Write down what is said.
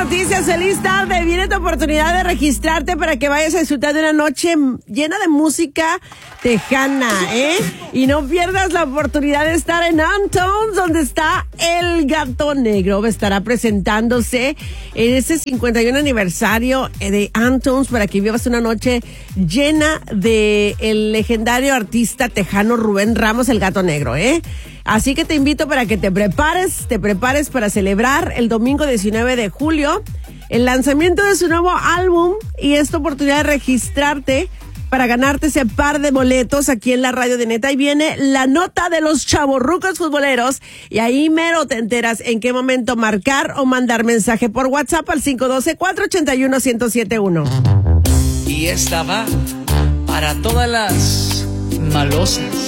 noticias, feliz tarde. Viene tu oportunidad de registrarte para que vayas a disfrutar de una noche llena de música tejana, ¿eh? Y no pierdas la oportunidad de estar en Antones, donde está El Gato Negro. Estará presentándose en ese 51 aniversario de Antones para que vivas una noche llena de el legendario artista tejano Rubén Ramos, El Gato Negro, ¿eh? Así que te invito para que te prepares para celebrar el domingo 19 de julio el lanzamiento de su nuevo álbum y esta oportunidad de registrarte para ganarte ese par de boletos aquí en la radio de Neta. Y viene la nota de los chavorrucos futboleros y ahí mero te enteras en qué momento marcar o mandar mensaje por WhatsApp al 512-481-1071. Y esta va para todas las malosas.